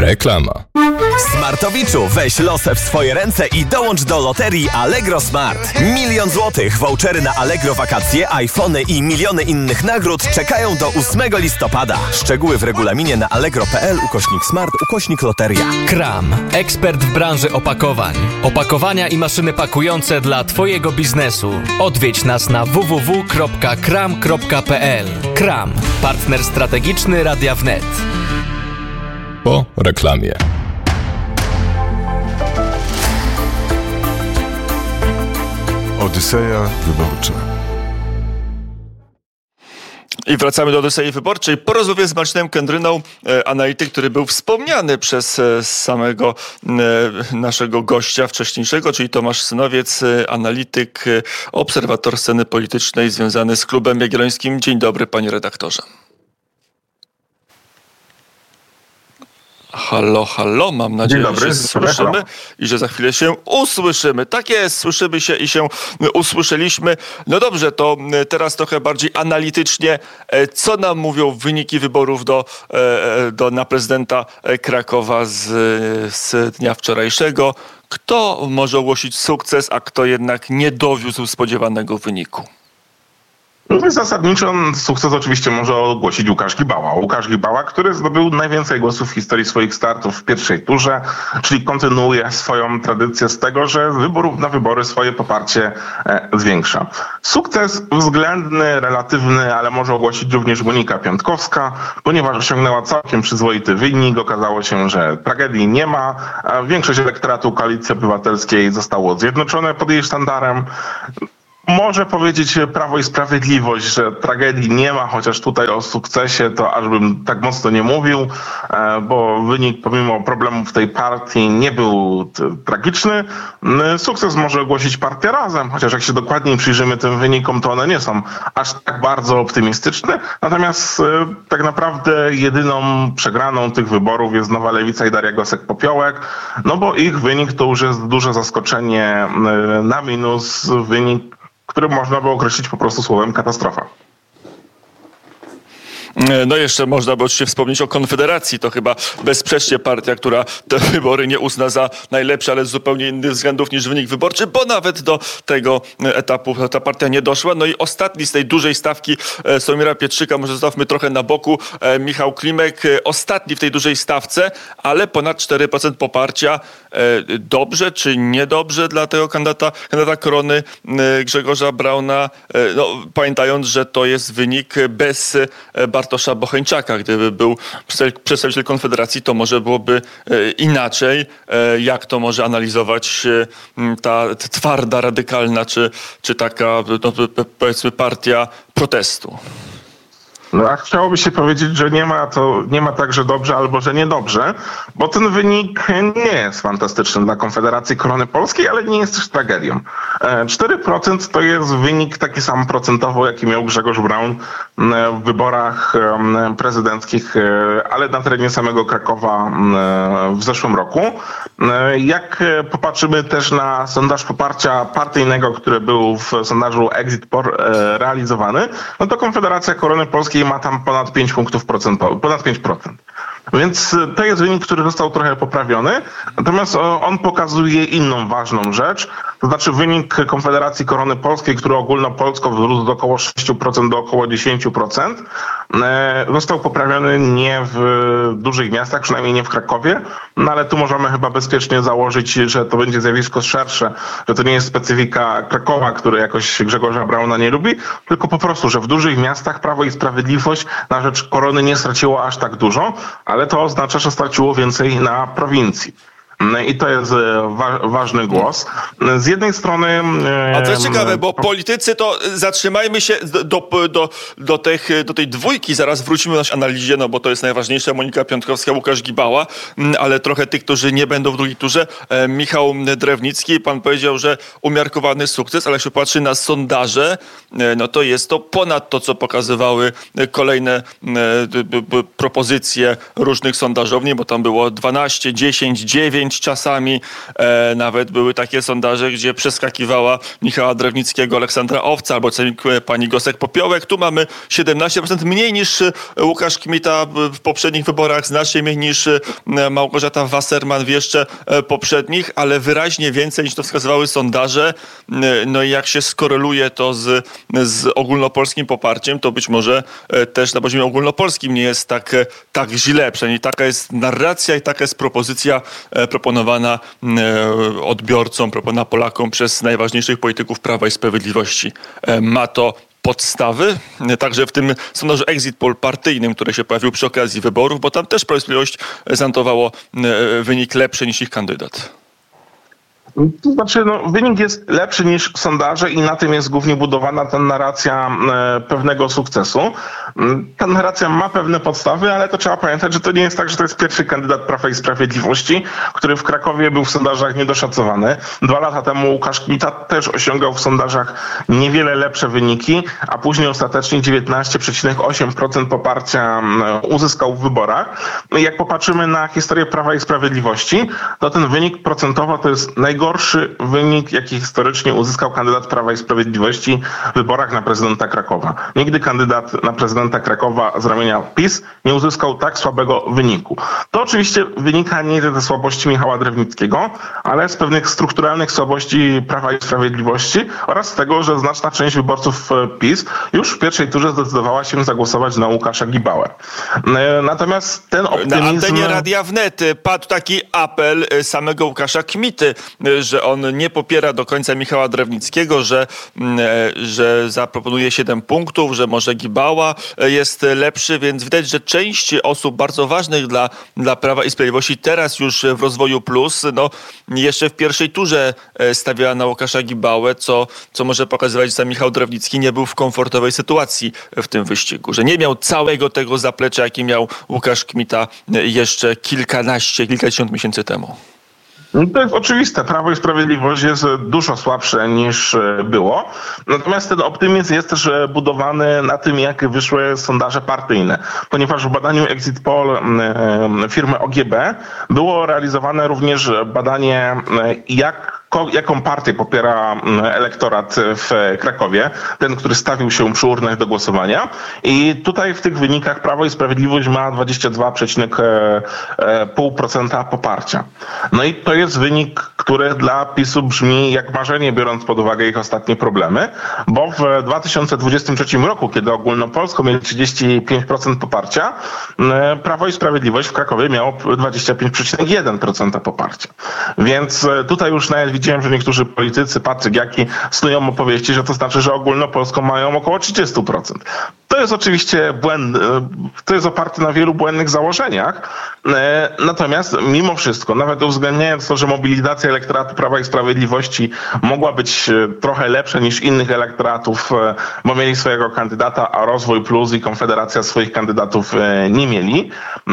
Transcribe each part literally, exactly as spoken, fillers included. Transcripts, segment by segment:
Reklama. Smartowiczu, weź losę w swoje ręce i dołącz do loterii Allegro Smart. Milion złotych, vouchery na Allegro wakacje, iPhony i miliony innych nagród czekają do ósmego listopada. Szczegóły w regulaminie na allegro.pl ukośnik smart ukośnik loteria. Kram, ekspert w branży opakowań. Opakowania i maszyny pakujące dla Twojego biznesu. Odwiedź nas na w w w kropka kram kropka p l. Kram, partner strategiczny Radia Wnet. Po reklamie. Odyseja wyborcza. I wracamy do Odysei Wyborczej. Po rozmowie z Marcinem Kędryną, e, analityk, który był wspomniany przez e, samego e, naszego gościa wcześniejszego, czyli Tomasz Synowiec, e, analityk, e, obserwator sceny politycznej związany z Klubem Jagiellońskim. Dzień dobry, panie redaktorze. Halo, halo, mam nadzieję, dobry, że słyszymy halo. i że za chwilę się usłyszymy. Tak jest, słyszymy się i się usłyszeliśmy. No dobrze, to teraz trochę bardziej analitycznie. Co nam mówią wyniki wyborów do, do, na prezydenta Krakowa z, z dnia wczorajszego? Kto może ogłosić sukces, a kto jednak nie dowiózł spodziewanego wyniku? Zasadniczo sukces oczywiście może ogłosić Łukasz Gibała. Łukasz Gibała, który zdobył najwięcej głosów w historii swoich startów w pierwszej turze, czyli kontynuuje swoją tradycję z tego, że wyborów na wybory swoje poparcie e, zwiększa. Sukces względny, relatywny, ale może ogłosić również Monika Piątkowska, ponieważ osiągnęła całkiem przyzwoity wynik. Okazało się, że tragedii nie ma. A większość elektoratu Koalicji Obywatelskiej zostało zjednoczone pod jej sztandarem. Może powiedzieć Prawo i Sprawiedliwość, że tragedii nie ma, chociaż tutaj o sukcesie to aż bym tak mocno nie mówił, bo wynik pomimo problemów tej partii nie był t- tragiczny. Sukces może ogłosić Partia Razem, chociaż jak się dokładniej przyjrzymy tym wynikom, to one nie są aż tak bardzo optymistyczne. Natomiast tak naprawdę jedyną przegraną tych wyborów jest Nowa Lewica i Daria Gosek-Popiołek, no bo ich wynik to już jest duże zaskoczenie na minus, wynik, który można by określić po prostu słowem katastrofa. No jeszcze można by oczywiście wspomnieć o Konfederacji. To chyba bezsprzecznie partia, która te wybory nie uzna za najlepsze, ale z zupełnie innych względów niż wynik wyborczy, bo nawet do tego etapu ta partia nie doszła. No i ostatni z tej dużej stawki Sławomira Pietrzyka, może zostawmy trochę na boku, Michał Klimek, ostatni w tej dużej stawce, ale ponad cztery procent poparcia. Dobrze czy niedobrze dla tego kandydata, kandydata Korony Grzegorza Brauna, no, pamiętając, że to jest wynik bez Bartosza Bocheńczaka. Gdyby był przedstawiciel Konfederacji, to może byłoby inaczej. Jak to może analizować ta twarda, radykalna, czy, czy taka, no, powiedzmy, partia protestu? No, a chciałoby się powiedzieć, że nie ma to, nie ma tak, że dobrze albo że niedobrze, bo ten wynik nie jest fantastyczny dla Konfederacji Korony Polskiej, ale nie jest też tragedią. cztery procent to jest wynik taki sam procentowo, jaki miał Grzegorz Braun w wyborach prezydenckich, ale na terenie samego Krakowa w zeszłym roku. Jak popatrzymy też na sondaż poparcia partyjnego, który był w sondażu Exit Poll realizowany, no to Konfederacja Korony Polskiej ma tam ponad pięć punktów procentowych, ponad pięć procent. Więc to jest wynik, który został trochę poprawiony, natomiast on pokazuje inną ważną rzecz, to znaczy wynik Konfederacji Korony Polskiej, który ogólnopolsko wzrósł z około sześć procent do około dziesięć procent, został poprawiony nie w dużych miastach, przynajmniej nie w Krakowie, no ale tu możemy chyba bezpiecznie założyć, że to będzie zjawisko szersze, że to nie jest specyfika Krakowa, który jakoś Grzegorza Brauna nie lubi, tylko po prostu, że w dużych miastach Prawo i Sprawiedliwość na rzecz Korony nie straciło aż tak dużo, ale to oznacza, że straciło więcej na prowincji. I to jest wa- ważny głos. Z jednej strony... A to jest ciekawe, bo politycy to zatrzymajmy się do, do, do, do, tych, do tej dwójki, zaraz wrócimy do naszej analizie, no bo to jest najważniejsze, Monika Piątkowska, Łukasz Gibała, ale trochę tych, którzy nie będą w drugiej turze. Michał Drewnicki, pan powiedział, że umiarkowany sukces, ale jak się patrzy na sondaże, no to jest to ponad to, co pokazywały kolejne propozycje różnych sondażowni, bo tam było dwanaście, dziesięć, dziewięć, pięć czasami. E, nawet były takie sondaże, gdzie przeskakiwała Michała Drewnickiego, Aleksandra Owca albo pani Gosek-Popiołek. Tu mamy siedemnaście procent mniej niż Łukasz Kmita w poprzednich wyborach, znacznie mniej niż Małgorzata Wasserman w jeszcze poprzednich, ale wyraźnie więcej niż to wskazywały sondaże. No i jak się skoreluje to z, z ogólnopolskim poparciem, to być może też na poziomie ogólnopolskim nie jest tak, tak źle. Przynajmniej taka jest narracja i taka jest propozycja proponowana odbiorcom, proponowana Polakom przez najważniejszych polityków Prawa i Sprawiedliwości. Ma to podstawy, także w tym sondażu Exit Poll partyjnym, który się pojawił przy okazji wyborów, bo tam też Prawo i Sprawiedliwość zanotowało wynik lepszy niż ich kandydat. To znaczy, no, wynik jest lepszy niż sondaże i na tym jest głównie budowana ta narracja e, pewnego sukcesu. Ta narracja ma pewne podstawy, ale to trzeba pamiętać, że to nie jest tak, że to jest pierwszy kandydat Prawa i Sprawiedliwości, który w Krakowie był w sondażach niedoszacowany. Dwa lata temu Łukasz Kmita też osiągał w sondażach niewiele lepsze wyniki, a później ostatecznie dziewiętnaście przecinek osiem procent poparcia uzyskał w wyborach. Jak popatrzymy na historię Prawa i Sprawiedliwości, to ten wynik procentowo to jest najgorszy Najgorszy wynik, jaki historycznie uzyskał kandydat Prawa i Sprawiedliwości w wyborach na prezydenta Krakowa. Nigdy kandydat na prezydenta Krakowa z ramienia PiS nie uzyskał tak słabego wyniku. To oczywiście wynika nie ze słabości Michała Drewnickiego, ale z pewnych strukturalnych słabości Prawa i Sprawiedliwości oraz z tego, że znaczna część wyborców PiS już w pierwszej turze zdecydowała się zagłosować na Łukasza Gibałę. Natomiast ten optymizm... Na antenie Radia Wnet padł taki apel samego Łukasza Kmity, że on nie popiera do końca Michała Drewnickiego, że, że zaproponuje siedem punktów, że może Gibała jest lepszy, więc widać, że część osób bardzo ważnych dla, dla Prawa i Sprawiedliwości teraz już w rozwoju plus, no jeszcze w pierwszej turze stawiała na Łukasza Gibałę, co, co może pokazywać, że Michał Drewnicki nie był w komfortowej sytuacji w tym wyścigu, że nie miał całego tego zaplecza, jaki miał Łukasz Kmita jeszcze kilkanaście, kilkadziesiąt miesięcy temu. To jest oczywiste. Prawo i Sprawiedliwość jest dużo słabsze niż było. Natomiast ten optymizm jest też budowany na tym, jak wyszły sondaże partyjne. Ponieważ w badaniu Exit Poll firmy O G B było realizowane również badanie, jak jaką partię popiera elektorat w Krakowie, ten, który stawił się przy urnach do głosowania. I tutaj w tych wynikach Prawo i Sprawiedliwość ma dwadzieścia dwa przecinek pięć procent poparcia. No i to jest wynik, który dla PiSu brzmi jak marzenie, biorąc pod uwagę ich ostatnie problemy, bo w dwa tysiące dwudziestym trzecim roku, kiedy ogólnopolsko mieli trzydzieści pięć procent poparcia, Prawo i Sprawiedliwość w Krakowie miało dwadzieścia pięć przecinek jeden procent poparcia. Więc tutaj już nawet widziałem, że niektórzy politycy, Patryk Jaki, snują opowieści, że to znaczy, że ogólnopolsko mają około trzydzieści procent. To jest oczywiście błęd, to jest oparte na wielu błędnych założeniach. Natomiast mimo wszystko, nawet uwzględniając to, że mobilizacja elektoratu Prawa i Sprawiedliwości mogła być trochę lepsza niż innych elektoratów, bo mieli swojego kandydata, a Rozwój Plus i Konfederacja swoich kandydatów nie mieli,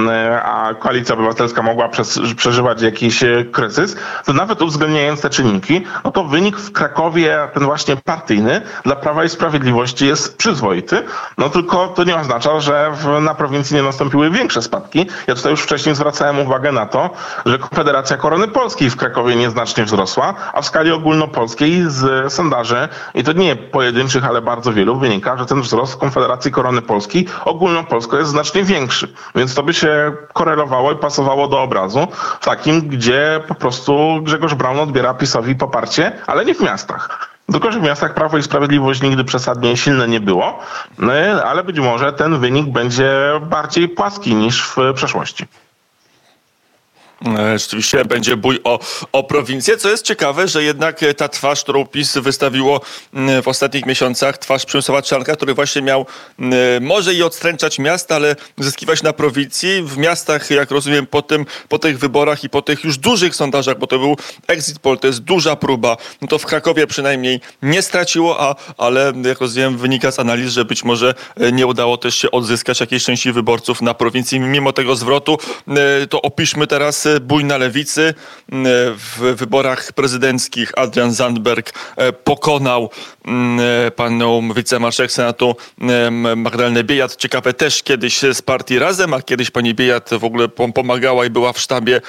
a Koalicja Obywatelska mogła przeżywać jakiś kryzys, to nawet uwzględniając te czynniki, no to wynik w Krakowie, ten właśnie partyjny, dla Prawa i Sprawiedliwości jest przyzwoity. No tylko to nie oznacza, że w, na prowincji nie nastąpiły większe spadki. Ja tutaj już wcześniej zwracałem uwagę na to, że Konfederacja Korony Polskiej w Krakowie nieznacznie wzrosła, a w skali ogólnopolskiej z sondaży, i to nie pojedynczych, ale bardzo wielu, wynika, że ten wzrost Konfederacji Korony Polskiej ogólnopolsko jest znacznie większy. Więc to by się korelowało i pasowało do obrazu takim, gdzie po prostu Grzegorz Braun odbiera PiS-owi poparcie, ale nie w miastach. Tylko że w miastach Prawo i Sprawiedliwość nigdy przesadnie silne nie było, ale być może ten wynik będzie bardziej płaski niż w przeszłości. Rzeczywiście będzie bój o, o prowincję, co jest ciekawe, że jednak ta twarz, którą PiS wystawiło w ostatnich miesiącach, twarz Przemysława Czarnka, który właśnie miał może i odstręczać miasta, ale zyskiwać na prowincji. W miastach, jak rozumiem, po tym, po tych wyborach i po tych już dużych sondażach, bo to był Exit Poll, to jest duża próba, no to w Krakowie przynajmniej nie straciło, a, ale jak rozumiem, wynika z analiz, że być może nie udało też się odzyskać jakiejś części wyborców na prowincji. Mimo tego zwrotu, to opiszmy teraz bój na lewicy. W wyborach prezydenckich Adrian Zandberg pokonał panią wicemarszałek Senatu Magdalenę Biejat. Ciekawe, też kiedyś z partii Razem, a kiedyś pani Biejat w ogóle pomagała i była w sztabie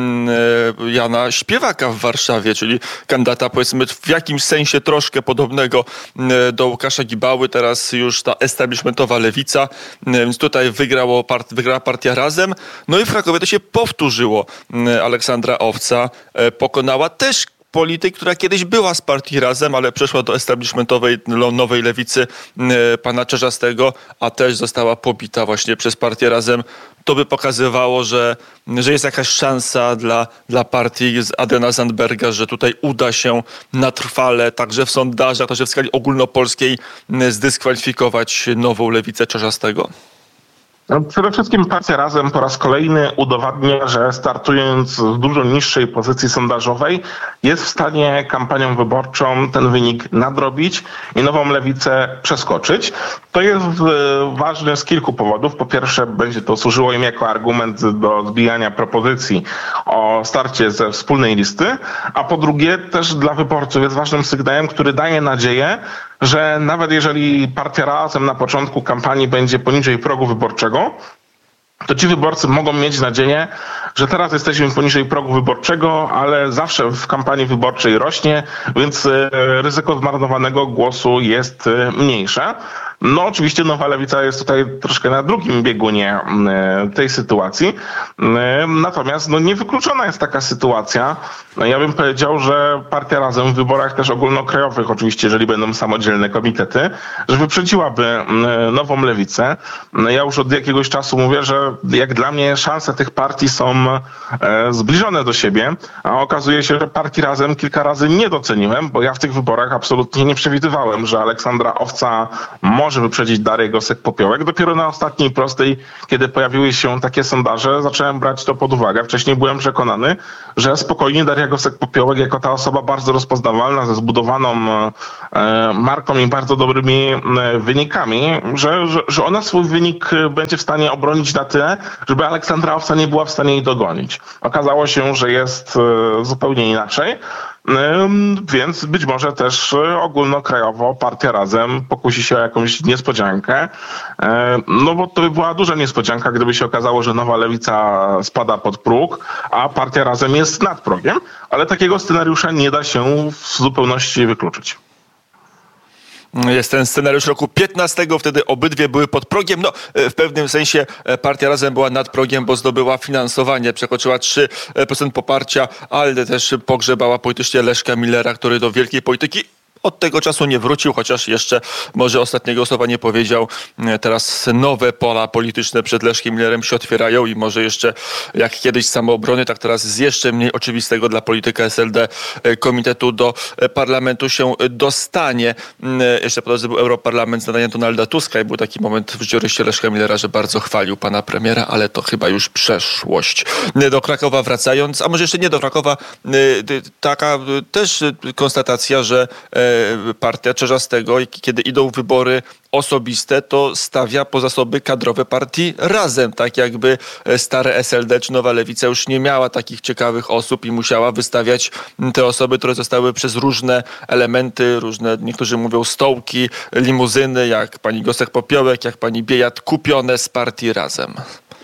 Jana Śpiewaka w Warszawie, czyli kandydata, powiedzmy, w jakimś sensie troszkę podobnego do Łukasza Gibały. Teraz już ta establishmentowa lewica, więc tutaj wygrało part, wygrała partia Razem. No i w Krakowie to się powtórzyło. Aleksandra Owca pokonała też polityk, która kiedyś była z partii Razem, ale przeszła do establishmentowej nowej lewicy pana Czerzastego, a też została pobita właśnie przez partię Razem. To by pokazywało, że, że jest jakaś szansa dla, dla partii z Adriana Zandberga, że tutaj uda się na trwale, także w sondażach, także w skali ogólnopolskiej zdyskwalifikować nową lewicę Czerzastego. No, przede wszystkim partia Razem po raz kolejny udowadnia, że startując z dużo niższej pozycji sondażowej jest w stanie kampanią wyborczą ten wynik nadrobić i nową lewicę przeskoczyć. To jest ważne z kilku powodów. Po pierwsze, będzie to służyło im jako argument do zbijania propozycji o starcie ze wspólnej listy, a po drugie też dla wyborców jest ważnym sygnałem, który daje nadzieję, że nawet jeżeli partia Razem na początku kampanii będzie poniżej progu wyborczego, to ci wyborcy mogą mieć nadzieję, że teraz jesteśmy poniżej progu wyborczego, ale zawsze w kampanii wyborczej rośnie, więc ryzyko zmarnowanego głosu jest mniejsze. No oczywiście Nowa Lewica jest tutaj troszkę na drugim biegunie tej sytuacji. Natomiast no, niewykluczona jest taka sytuacja. Ja bym powiedział, że partia Razem w wyborach też ogólnokrajowych, oczywiście jeżeli będą samodzielne komitety, że wyprzedziłaby Nową Lewicę. Ja już od jakiegoś czasu mówię, że jak dla mnie szanse tych partii są zbliżone do siebie, a okazuje się, że partii Razem kilka razy nie doceniłem, bo ja w tych wyborach absolutnie nie przewidywałem, że Aleksandra Owca może wyprzedzić Darię Gosek-Popiołek. Dopiero na ostatniej prostej, kiedy pojawiły się takie sondaże, zacząłem brać to pod uwagę. Wcześniej byłem przekonany, że spokojnie Daria Gosek-Popiołek jako ta osoba bardzo rozpoznawalna, ze zbudowaną marką i bardzo dobrymi wynikami, że, że, że ona swój wynik będzie w stanie obronić na tyle, żeby Aleksandra Owca nie była w stanie jej dogonić. Okazało się, że jest zupełnie inaczej. Więc być może też ogólnokrajowo partia Razem pokusi się o jakąś niespodziankę. No bo to by była duża niespodzianka, gdyby się okazało, że Nowa Lewica spada pod próg, a partia Razem jest nad progiem, ale takiego scenariusza nie da się w zupełności wykluczyć. Jest ten scenariusz roku piętnastego, wtedy obydwie były pod progiem. No, w pewnym sensie partia Razem była nad progiem, bo zdobyła finansowanie, przekroczyła trzy procent poparcia, ale też pogrzebała politycznie Leszka Millera, który do wielkiej polityki od tego czasu nie wrócił, chociaż jeszcze może ostatniego słowa nie powiedział. Teraz nowe pola polityczne przed Leszkiem Millerem się otwierają i może jeszcze jak kiedyś samoobrony, tak teraz z jeszcze mniej oczywistego dla polityka S L D komitetu do parlamentu się dostanie. Jeszcze po drodze był Europarlament z nadaniem Donalda Tuska i był taki moment w życiorysie Leszka Millera, że bardzo chwalił pana premiera, ale to chyba już przeszłość. Do Krakowa wracając, a może jeszcze nie do Krakowa, taka też konstatacja, że partia Czerzastego, kiedy idą wybory osobiste, to stawia po zasoby kadrowe partii Razem. Tak jakby stare S L D czy Nowa Lewica już nie miała takich ciekawych osób i musiała wystawiać te osoby, które zostały przez różne elementy, różne, niektórzy mówią stołki, limuzyny, jak pani Gosek-Popiołek, jak pani Biejat, kupione z partii Razem.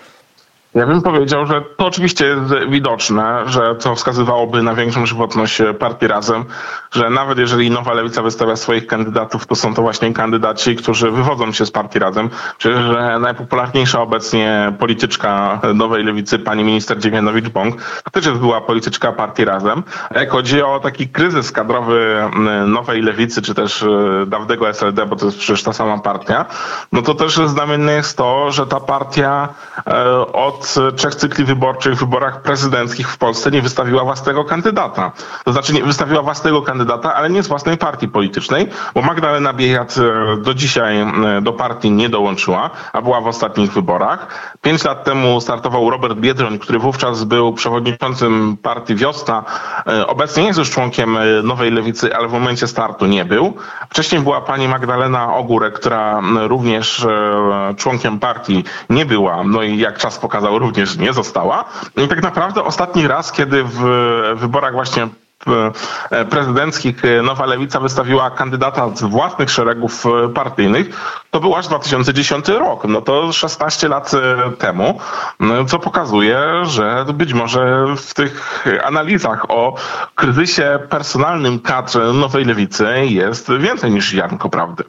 Ja bym powiedział, że to oczywiście jest widoczne, że to wskazywałoby na większą żywotność partii Razem, że nawet jeżeli Nowa Lewica wystawia swoich kandydatów, to są to właśnie kandydaci, którzy wywodzą się z partii Razem. Przecież najpopularniejsza obecnie polityczka Nowej Lewicy, pani minister Dziewianowicz-Bąk, to też jest była polityczka partii Razem. A jak chodzi o taki kryzys kadrowy Nowej Lewicy, czy też dawnego S L D, bo to jest przecież ta sama partia, no to też znamienne jest to, że ta partia od Od trzech cykli wyborczych w wyborach prezydenckich w Polsce nie wystawiła własnego kandydata. To znaczy nie wystawiła własnego kandydata, ale nie z własnej partii politycznej, bo Magdalena Biejat do dzisiaj do partii nie dołączyła, a była w ostatnich wyborach. Pięć lat temu startował Robert Biedroń, który wówczas był przewodniczącym partii Wiosna. Obecnie jest już członkiem Nowej Lewicy, ale w momencie startu nie był. Wcześniej była pani Magdalena Ogórek, która również członkiem partii nie była. No i jak czas pokazał, okazał, również nie została. I tak naprawdę ostatni raz, kiedy w wyborach właśnie prezydenckich Nowa Lewica wystawiła kandydata z własnych szeregów partyjnych, to był aż dwa tysiące dziesiąty rok. No to szesnaście lat temu, co pokazuje, że być może w tych analizach o kryzysie personalnym kadr Nowej Lewicy jest więcej niż ziarnko prawdy.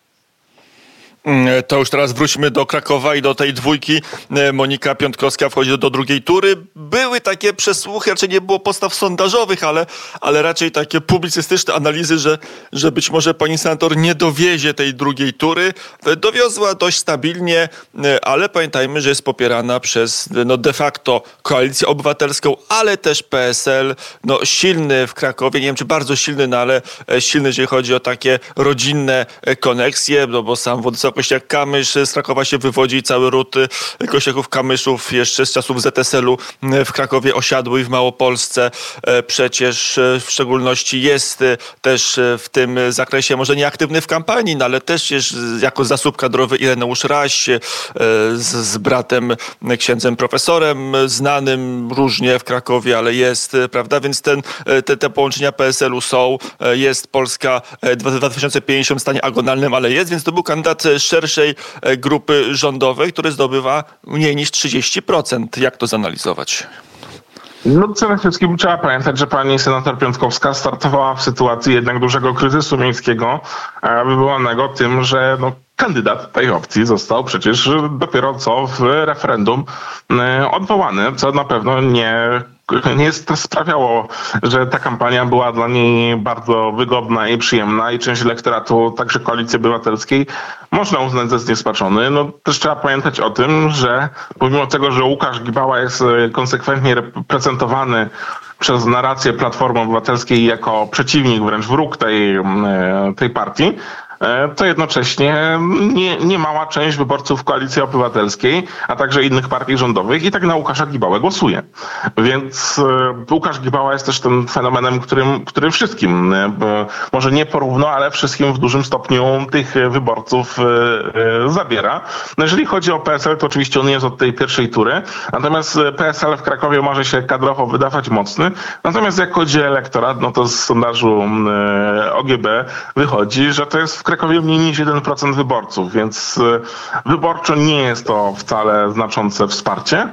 To już teraz wróćmy do Krakowa i do tej dwójki. Monika Piontkowska wchodzi do drugiej tury. Były takie przesłuchy, raczej nie było postaw sondażowych, ale, ale raczej takie publicystyczne analizy, że, że być może pani senator nie dowiezie tej drugiej tury. Dowiozła dość stabilnie, ale pamiętajmy, że jest popierana przez no de facto Koalicję Obywatelską, ale też P S L. No silny w Krakowie, nie wiem czy bardzo silny, no ale silny, jeżeli chodzi o takie rodzinne koneksje, no bo sam Władysław Kośniak-Kamysz z Krakowa się wywodzi, cały ród Kośniaków-Kamyszów jeszcze z czasów Z S L u w Krakowie osiadły i w Małopolsce. Przecież w szczególności jest też w tym zakresie może nieaktywny w kampanii, no ale też jest jako zasób kadrowy Ireneusz Raś z, z bratem księdzem profesorem, znanym różnie w Krakowie, ale jest, prawda? Więc ten, te, te połączenia P S L u są. Jest Polska dwa tysiące pięćdziesiąt w stanie agonalnym, ale jest, więc to był kandydat szerszej grupy rządowej, który zdobywa mniej niż trzydzieści procent. Jak to zanalizować? No przede wszystkim trzeba pamiętać, że pani senator Piontkowska startowała w sytuacji jednak dużego kryzysu miejskiego, wywołanego tym, że no, kandydat tej opcji został przecież dopiero co w referendum odwołany, co na pewno nie nie sprawiało, że ta kampania była dla niej bardzo wygodna i przyjemna i część elektoratu, także Koalicji Obywatelskiej, można uznać za zniesmaczony. No też trzeba pamiętać o tym, że pomimo tego, że Łukasz Gibała jest konsekwentnie reprezentowany przez narrację Platformy Obywatelskiej jako przeciwnik, wręcz wróg tej, tej partii, to jednocześnie nie, nie mała część wyborców Koalicji Obywatelskiej, a także innych partii rządowych i tak na Łukasza Gibałę głosuje. Więc Łukasz Gibała jest też tym fenomenem, którym, który wszystkim, może nie porówno, ale wszystkim w dużym stopniu tych wyborców zabiera. No jeżeli chodzi o P S L, to oczywiście on jest od tej pierwszej tury, natomiast P S L w Krakowie może się kadrowo wydawać mocny, natomiast jak chodzi o elektorat, no to z sondażu O G B wychodzi, że to jest w Krakowie mniej niż jeden procent wyborców, więc wyborczo nie jest to wcale znaczące wsparcie.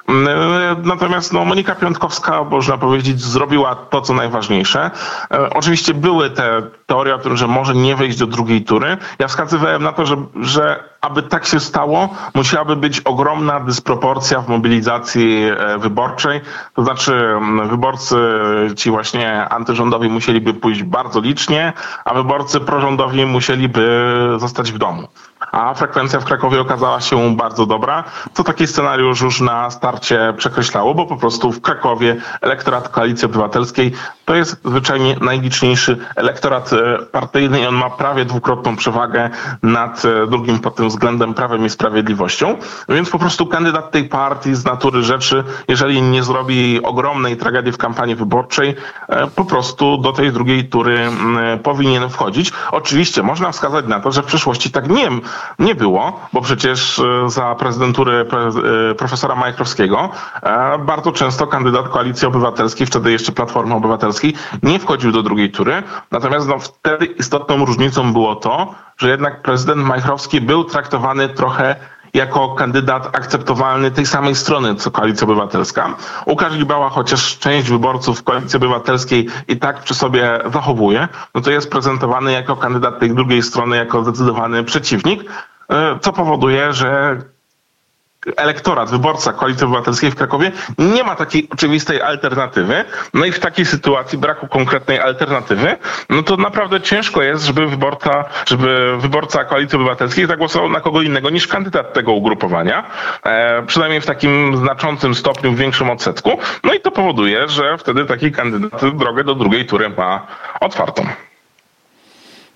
Natomiast no, Monika Piontkowska, można powiedzieć, zrobiła to, co najważniejsze. Oczywiście były te teorie o tym, że może nie wejść do drugiej tury. Ja wskazywałem na to, że, że aby tak się stało, musiałaby być ogromna dysproporcja w mobilizacji wyborczej. To znaczy wyborcy ci właśnie antyrządowi musieliby pójść bardzo licznie, a wyborcy prorządowi musieliby zostać w domu. A frekwencja w Krakowie okazała się bardzo dobra, co taki scenariusz już na starcie przekreślało, bo po prostu w Krakowie elektorat Koalicji Obywatelskiej to jest zwyczajnie najliczniejszy elektorat partyjny i on ma prawie dwukrotną przewagę nad drugim pod tym względem Prawem i Sprawiedliwością. Więc po prostu kandydat tej partii z natury rzeczy, jeżeli nie zrobi ogromnej tragedii w kampanii wyborczej, po prostu do tej drugiej tury powinien wchodzić. Oczywiście można wskazać na to, że w przyszłości tak nie Nie było, bo przecież za prezydentury profesora Majchrowskiego bardzo często kandydat Koalicji Obywatelskiej, wtedy jeszcze Platformy Obywatelskiej, nie wchodził do drugiej tury. Natomiast no, wtedy istotną różnicą było to, że jednak prezydent Majchrowski był traktowany trochę jako kandydat akceptowalny tej samej strony, co Koalicja Obywatelska. Łukasz Gibała, chociaż część wyborców Koalicji Obywatelskiej i tak przy sobie zachowuje, no to jest prezentowany jako kandydat tej drugiej strony, jako zdecydowany przeciwnik, co powoduje, że elektorat, wyborca Koalicji Obywatelskiej w Krakowie nie ma takiej oczywistej alternatywy. No i w takiej sytuacji braku konkretnej alternatywy, no to naprawdę ciężko jest, żeby wyborca, żeby wyborca Koalicji Obywatelskiej zagłosował na kogo innego niż kandydat tego ugrupowania. E, przynajmniej w takim znaczącym stopniu, w większym odsetku. No i to powoduje, że wtedy taki kandydat drogę do drugiej tury ma otwartą.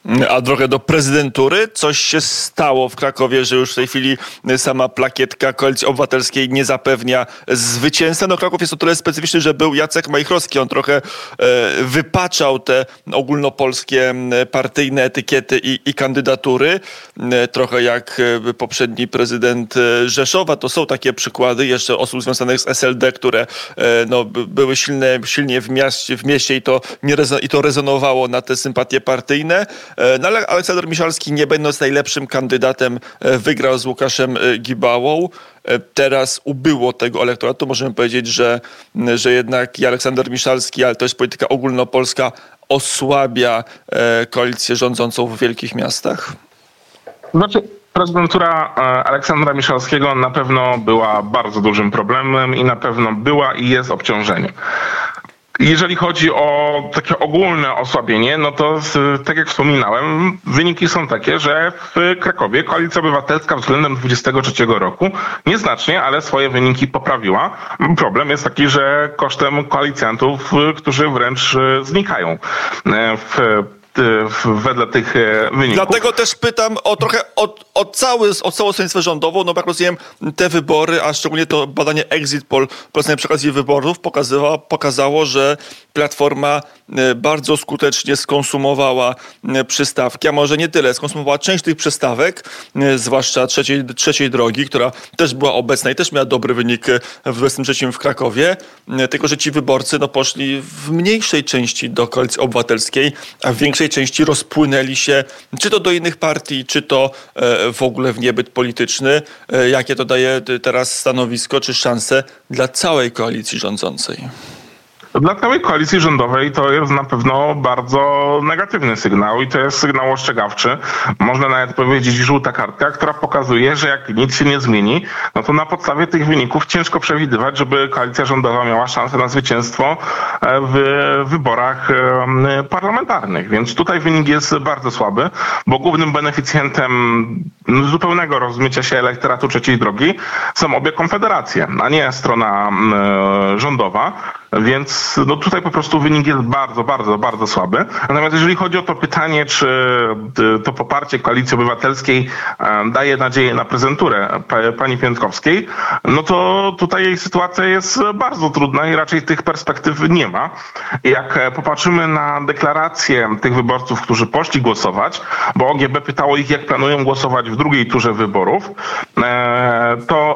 A drogę do prezydentury? Coś się stało w Krakowie, że już w tej chwili sama plakietka Koalicji Obywatelskiej nie zapewnia zwycięstwa. No Kraków jest o tyle specyficzny, że był Jacek Majchrowski. On trochę e, wypaczał te ogólnopolskie partyjne etykiety i, i kandydatury. E, trochę jak poprzedni prezydent Rzeszowa. To są takie przykłady jeszcze osób związanych z S L D, które e, no, były silne, silnie w mieście, w mieście i, to nie rezo- i to rezonowało na te sympatie partyjne. No ale Aleksander Miszalski, nie będąc najlepszym kandydatem, wygrał z Łukaszem Gibałą. Teraz ubyło tego elektoratu. Możemy powiedzieć, że, że jednak i Aleksander Miszalski, ale to jest polityka ogólnopolska, osłabia koalicję rządzącą w wielkich miastach? Znaczy, prezydentura Aleksandra Miszalskiego na pewno była bardzo dużym problemem i na pewno była i jest obciążeniem. Jeżeli chodzi o takie ogólne osłabienie, no to tak jak wspominałem, wyniki są takie, że w Krakowie Koalicja Obywatelska względem dwudziestego trzeciego roku nieznacznie, ale swoje wyniki poprawiła. Problem jest taki, że kosztem koalicjantów, którzy wręcz znikają w wedle tych wyników. Dlatego też pytam o trochę o, o, cały, o całą stronnictwo rządową, no bo jak rozumiem, te wybory, a szczególnie to badanie Exit Poll przy okazji wyborów pokazywało, pokazało, że Platforma bardzo skutecznie skonsumowała przystawki, a może nie tyle, skonsumowała część tych przystawek, zwłaszcza trzeciej, trzeciej drogi, która też była obecna i też miała dobry wynik w dwudziestym trzecim w Krakowie, tylko że ci wyborcy no, poszli w mniejszej części do Koalicji Obywatelskiej, a w większej części rozpłynęli się czy to do innych partii, czy to w ogóle w niebyt polityczny. Jakie to daje teraz stanowisko czy szanse dla całej koalicji rządzącej? Dla całej koalicji rządowej to jest na pewno bardzo negatywny sygnał i to jest sygnał ostrzegawczy. Można nawet powiedzieć żółta kartka, która pokazuje, że jak nic się nie zmieni, no to na podstawie tych wyników ciężko przewidywać, żeby koalicja rządowa miała szansę na zwycięstwo w wyborach parlamentarnych. Więc tutaj wynik jest bardzo słaby, bo głównym beneficjentem zupełnego rozmycia się elektoratu trzeciej drogi są obie konfederacje, a nie strona rządowa. Więc no tutaj po prostu wynik jest bardzo, bardzo, bardzo słaby. Natomiast jeżeli chodzi o to pytanie, czy to poparcie Koalicji Obywatelskiej daje nadzieję na prezydenturę pani Piontkowskiej, no to tutaj jej sytuacja jest bardzo trudna i raczej tych perspektyw nie ma. Jak popatrzymy na deklaracje tych wyborców, którzy poszli głosować, bo O G B pytało ich, jak planują głosować w drugiej turze wyborów, to